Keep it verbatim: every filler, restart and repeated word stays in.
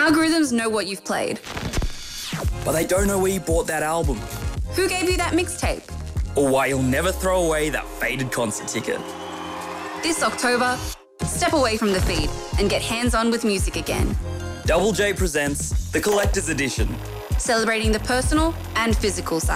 Algorithms know what you've played. But they don't know where you bought that album, Who gave you that mixtape? or why you'll never throw away that faded concert ticket. This October, step away from the feed and get hands-on with music again. Double J presents The Collector's Edition. Celebrating the personal and physical side